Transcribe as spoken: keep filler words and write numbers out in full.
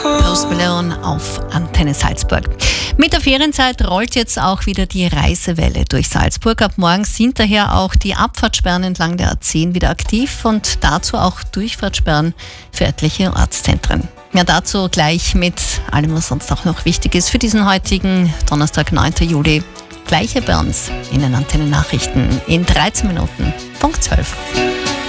Post Malone auf Antenne Salzburg. Mit der Ferienzeit rollt jetzt auch wieder die Reisewelle durch Salzburg. Ab morgen sind daher auch die Abfahrtssperren entlang der A zehn wieder aktiv und dazu auch Durchfahrtssperren für etliche Ortszentren. Mehr dazu gleich mit allem, was sonst auch noch wichtig ist für diesen heutigen Donnerstag, neunten Juli. Gleiche bei uns in den Antenne Nachrichten in dreizehn Minuten, Punkt zwölf.